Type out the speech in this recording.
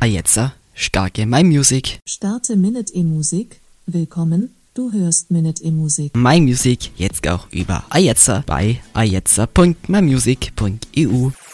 Ajetzer, starke My Music. Starte Minute E-Musik. Willkommen, du hörst Minute E-Musik. My Music jetzt auch über Ajetzer bei ajetzer.mymusic.eu.